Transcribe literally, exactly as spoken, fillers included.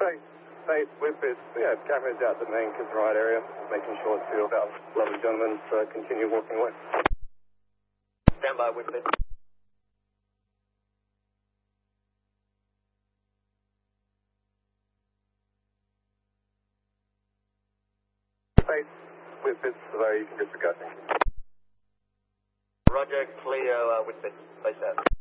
Face, face, Whippet. Yeah, cameras out the main Kisride area, making sure two of our lovely gentlemen uh, continue walking away. Stand by, Whippet. Face, Whippet, so you can disregard. Roger, Cleo, uh, Whippet. Face out.